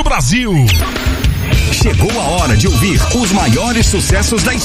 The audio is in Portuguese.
do Brasil. Chegou a hora de ouvir os maiores sucessos da